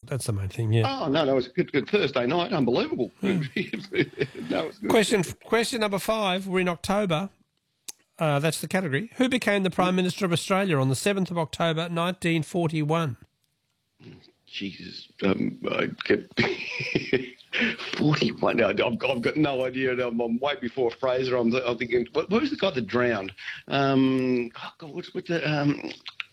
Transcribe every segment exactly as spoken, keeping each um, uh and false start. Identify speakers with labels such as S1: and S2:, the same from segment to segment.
S1: That's the main thing, yeah.
S2: Oh, no, no, it was a good, good Thursday night. Unbelievable.
S1: Hmm.
S2: No, it's good.
S1: Question question number five. We're in October. Uh, that's the category. Who became the Prime Minister of Australia on the seventh of October, nineteen forty-one?
S2: Jesus. Um, I kept... forty-one. No, I've, I've got no idea. I'm, I'm way before Fraser. I'm, I'm thinking, what, what was the guy that drowned? Um, oh, God, what's with the... Um,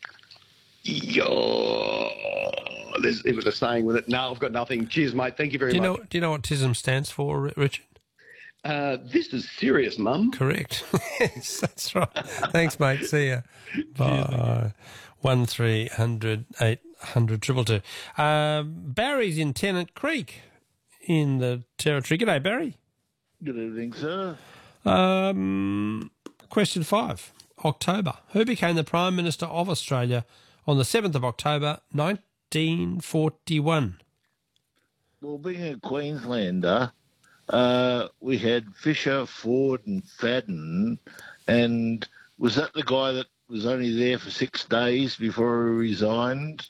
S2: yo, there's, it was a saying with it. No, I've got nothing. Cheers, mate. Thank you very
S1: Do you
S2: much.
S1: know? Do you know what T I S M stands for, Ri- Richard?
S2: Uh, this is serious, Mum.
S1: Correct. Yes, that's right. Thanks, mate. See ya. Bye. One three hundred eight hundred triple two. Um, Barry's in Tennant Creek in the Territory. G'day, Barry.
S3: Good evening, sir.
S1: Um, question five. October. Who became the Prime Minister of Australia on the seventh of October, nineteen forty-one?
S3: Well, being a Queenslander, uh, we had Fisher, Ford and Fadden, and was that the guy that was only there for six days before he resigned?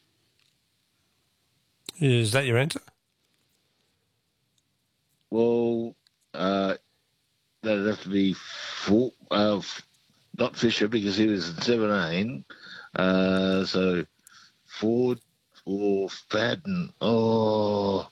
S1: Is that your answer?
S3: Well, uh, that'd have to be Ford, uh, not Fisher because he was in seventeen. Uh, so Ford or Fadden. Oh,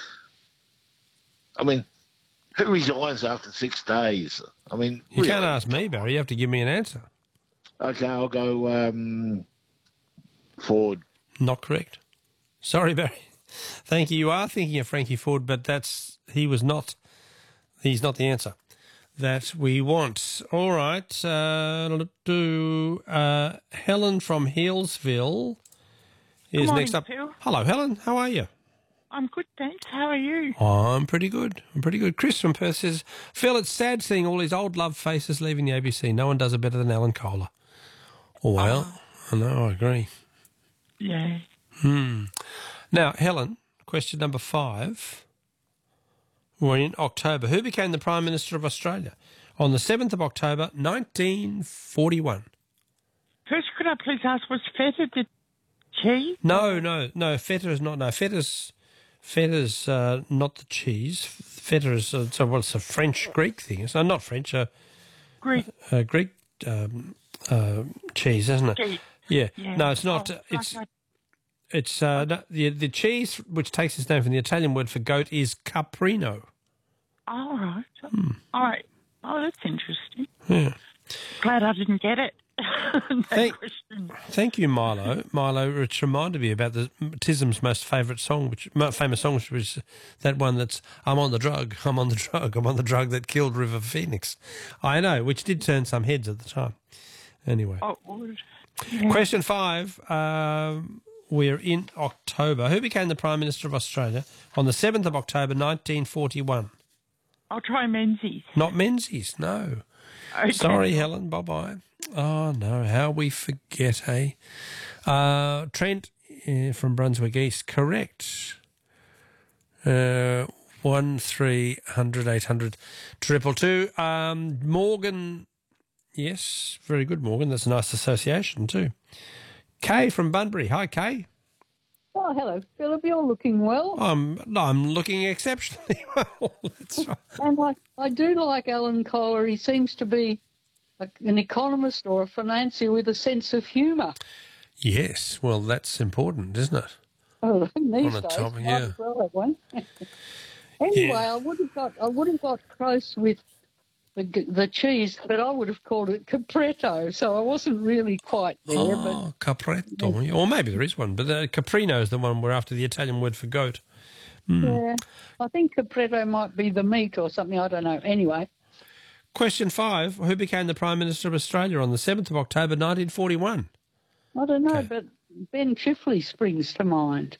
S3: I mean, who resigns after six days? I mean,
S1: You
S3: really?
S1: can't ask me, Barry. You have to give me an answer.
S3: Okay, I'll go um, Ford.
S1: Not correct. Sorry, Barry. Thank you. You are thinking of Frankie Ford, but that's he was not. He's not the answer that we want. All right. Uh, do uh, Helen from Healesville is
S4: Good morning,
S1: next up.
S4: Phil.
S1: Hello, Helen. How are you?
S4: I'm good, thanks. How are you?
S1: I'm pretty good. I'm pretty good. Chris from Perth says, Phil, it's sad seeing all these old love faces leaving the A B C. No one does it better than Alan Kohler. Oh, well, I know, I agree.
S4: Yeah.
S1: Hmm. Now, Helen, question number five. We're in October. Who became the Prime Minister of Australia on the seventh of October, nineteen forty-one?
S4: First, could I please ask, was Feta the cheese?
S1: No, no, no. Feta is not. No, Feta's Feta's uh, not the cheese. Feta is uh, so well, it's a French Greek thing. It's uh, not French. Uh,
S4: Greek.
S1: Uh, Greek um, uh, cheese, isn't it?
S4: Cheese.
S1: Yeah.
S4: Yeah.
S1: No, it's not.
S4: Oh,
S1: uh, it's
S4: right,
S1: it's uh, no, the the cheese which takes its name from the Italian word for goat is caprino.
S4: All right.
S1: Hmm.
S4: All right. Oh, that's interesting.
S1: Yeah.
S4: Glad I didn't get it. that
S1: Thank,
S4: question.
S1: thank you, Milo. Milo, it's reminded me about the T I S M's most favourite song, which mo- famous song, which was that one that's "I'm on the drug, I'm on the drug, I'm on the drug that killed River Phoenix." I know, which did turn some heads at the time. Anyway,
S4: Oh, would. Yeah.
S1: question five. Um, we're in October. Who became the Prime Minister of Australia on the seventh of October, nineteen forty-one?
S4: I'll try Menzies.
S1: Not Menzies, no.
S4: Okay.
S1: Sorry, Helen. Bye bye. Oh no, how we forget, hey? Uh, Trent uh, from Brunswick East, correct. Uh, one three hundred eight hundred triple two. Um, Morgan, yes, very good, Morgan. That's a nice association too. Kay from Bunbury. Hi, Kay.
S5: Oh, hello, Philip. You're looking well.
S1: I'm I'm looking exceptionally well. That's right.
S5: And I, I do like Alan Kohler. He seems to be a, an economist or a financier with a sense of humour.
S1: Yes, well, that's important, isn't it?
S5: Oh, these
S1: On a
S5: days,
S1: topic,
S5: might
S1: yeah.
S5: as well have one. Anyway,
S1: Yeah.
S5: I would have got I would have got close with the the cheese, but I would have called it Capretto. So I wasn't really quite there.
S1: Oh, capretto. Or maybe there is one, but uh, caprino is the one we're after, the Italian word for goat.
S5: But
S1: Mm.
S5: yeah, I think Capretto might be the meat or something. I don't know. Anyway,
S1: Question five. Who became the Prime Minister of Australia on the seventh of October, nineteen forty-one?
S5: I don't know,
S1: Okay.
S5: but Ben Chifley springs to mind.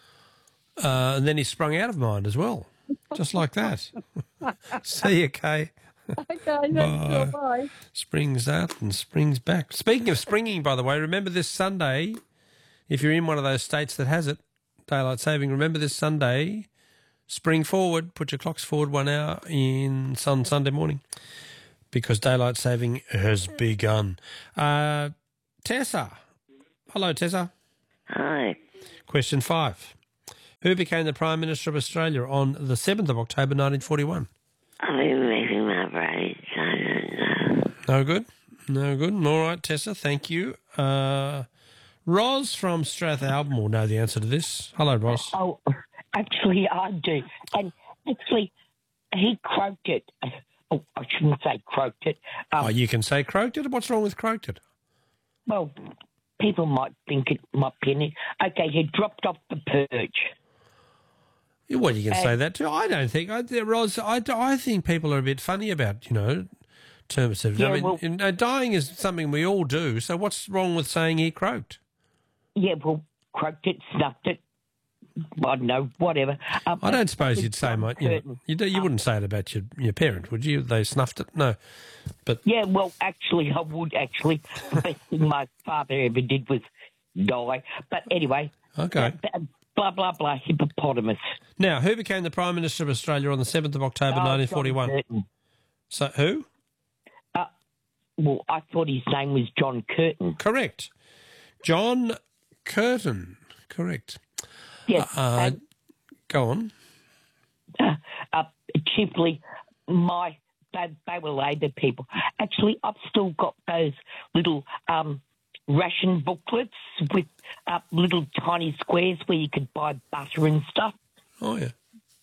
S1: Uh, and then he sprung out of mind as well, just like that. See you, Kay.
S5: Okay, that's bye.
S1: Springs out and springs back. Speaking of springing, by the way, remember this Sunday, if you're in one of those states that has it, daylight saving, remember this Sunday, spring forward, put your clocks forward one hour in on Sunday morning because daylight saving has begun. Uh, Tessa. Hello, Tessa.
S6: Hi.
S1: Question five. Who became the Prime Minister of Australia on the seventh of October nineteen forty-one?
S6: I've been making my braids. I don't know.
S1: No good? No good. All right, Tessa, thank you. Uh, Ros from Strathalbyn will know the answer to this. Hello, Ros.
S4: Oh, actually, I do. And actually, he croaked it. Oh, I shouldn't say croaked it. Um,
S1: Oh, you can say croaked it. What's wrong with croaked it?
S4: Well, people might think it might be an... Okay, he dropped off the perch.
S1: Yeah, well, you can
S4: And-
S1: say that too. I don't think, I, Ros, I, I think people are a bit funny about, you know, terms of...
S4: Yeah,
S1: I mean,
S4: well-
S1: you know, dying is something we all do, so what's wrong with saying he croaked?
S4: Yeah, well, croaked it, snuffed it. I don't know, whatever. Um,
S1: I don't suppose
S4: it's
S1: you'd say,
S4: John
S1: my, you, know,
S4: Curtin.
S1: you, do, you
S4: Um,
S1: wouldn't say it about your, your parent, would you? They snuffed it? No. But
S4: Yeah, well, actually, I would, actually. The best thing my father ever did was die. But anyway,
S1: Okay.
S4: uh, blah, blah, blah, hippopotamus.
S1: now, who became the Prime Minister of Australia on the seventh of October
S4: Oh,
S1: nineteen
S4: John
S1: forty-one?
S4: Curtin.
S1: So, who?
S4: Uh, well, I thought his name was John Curtin.
S1: Correct. John Curtin. Correct.
S4: Yes,
S1: Uh,
S4: and,
S1: go on.
S4: uh, uh, chiefly my... They, they were Labor people. Actually, I've still got those little um, ration booklets with uh, little tiny squares where you could buy butter and stuff.
S1: Oh, yeah.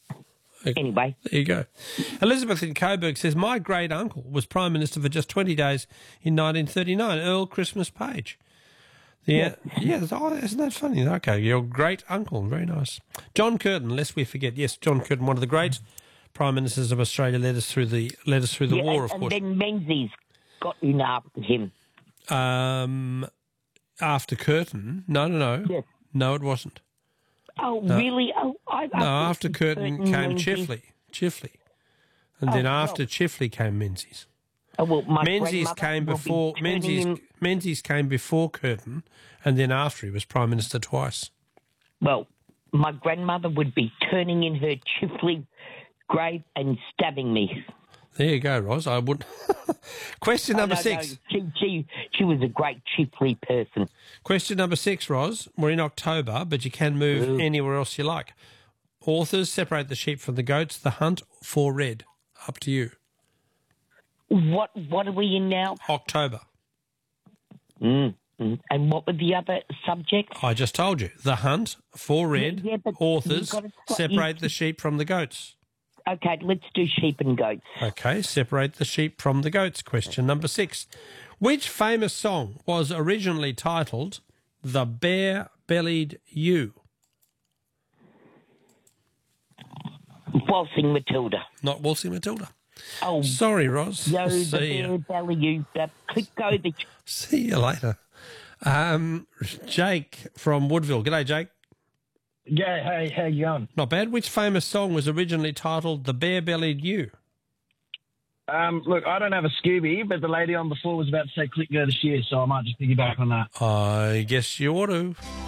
S4: Anyway,
S1: There you go. Elizabeth in Coburg says, my great uncle was Prime Minister for just twenty days in nineteen thirty-nine, Earl Christmas Page. Yeah, yeah. Oh, isn't that funny? Okay, your great uncle, very nice. John Curtin, lest we forget. Yes, John Curtin, one of the great Prime Ministers of Australia, led us through the led us through the
S4: yeah,
S1: war,
S4: and,
S1: of
S4: and
S1: course.
S4: then Menzies got in after him.
S1: Um, after Curtin, no, no, no,
S4: Yes.
S1: no, it wasn't.
S4: Oh, really? Oh, I, I
S1: No,
S4: thought
S1: after
S4: it was
S1: Curtin came
S4: Menzies.
S1: Chifley, Chifley, and
S4: Oh,
S1: then
S4: well.
S1: after Chifley came Menzies.
S4: Oh, well, my
S1: Menzies
S4: grandmother
S1: came
S4: will be
S1: before
S4: turning
S1: Menzies.
S4: in-
S1: Menzies came before Curtin, and then after he was Prime Minister twice.
S4: Well, my grandmother would be turning in her Chifley grave and stabbing me.
S1: There you go, Ros. I would. Question
S4: Oh,
S1: number
S4: no,
S1: six.
S4: no, she, she, she was a great Chifley person.
S1: Question number six, Ros. We're in October, but you can move
S4: Ooh.
S1: anywhere else you like. Authors separate the sheep from the goats. The hunt for red. Up to you.
S4: What What are we in now?
S1: October.
S4: Mm, mm. And what were the other subjects?
S1: I just told you. The hunt for red.
S4: Yeah, yeah, but
S1: Authors
S4: you've got to stop-
S1: separate
S4: you-
S1: the sheep from the goats.
S4: Okay, let's do sheep and goats.
S1: Okay, separate the sheep from the goats. Question number six. Which famous song was originally titled The Bare-Bellied Ewe?
S4: Waltzing Matilda.
S1: Not Waltzing Matilda.
S4: Oh,
S1: Sorry, Ros.
S4: yo, the
S1: See
S4: bear
S1: ya.
S4: belly, you, the click go, the...
S1: See you later. Um, Jake from Woodville. G'day, Jake.
S7: Yeah, hey, how you going?
S1: Not bad. Which famous song was originally titled The Bare-Bellied Ewe?
S7: Um, look, I don't have a Scooby, but the lady on before was about to say click go this year, so I might just piggyback on that.
S1: I guess you ought to.